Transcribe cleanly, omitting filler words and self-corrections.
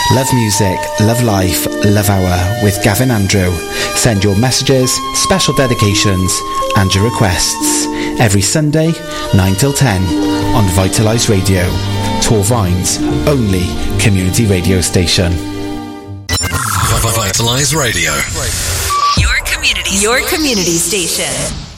Love music, love life, love hour with Gavin Andrew. Send your messages, special dedications and your requests every Sunday 9 till 10 on Vitalise Radio, Torvine's only community radio station. Vitalise Radio. Your community station.